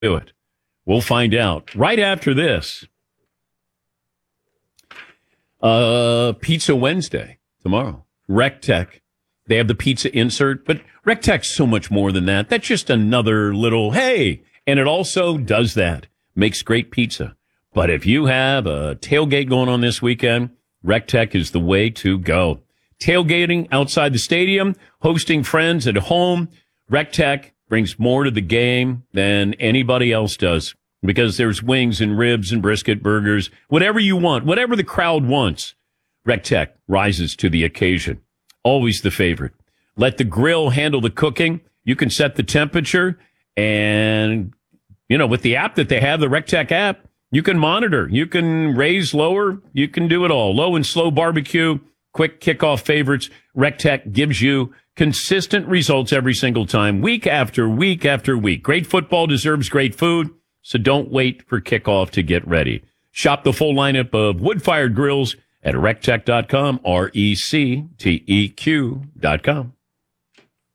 do it? We'll find out right after this. Pizza Wednesday tomorrow. RecTech. They have the pizza insert, but RecTech's so much more than that. That's just another little, hey, and it also does that. Makes great pizza. But if you have a tailgate going on this weekend, RecTech is the way to go. Tailgating outside the stadium, hosting friends at home, RecTech brings more to the game than anybody else does because there's wings and ribs and brisket burgers, whatever you want, whatever the crowd wants. RecTech rises to the occasion. Always the favorite. Let the grill handle the cooking. You can set the temperature and, with the app that they have, the RecTech app, you can monitor. You can raise, lower. You can do it all. Low and slow barbecue, quick kickoff favorites. RecTech gives you consistent results every single time, week after week after week. Great football deserves great food, so don't wait for kickoff to get ready. Shop the full lineup of wood-fired grills at rectech.com, RecTeq.com.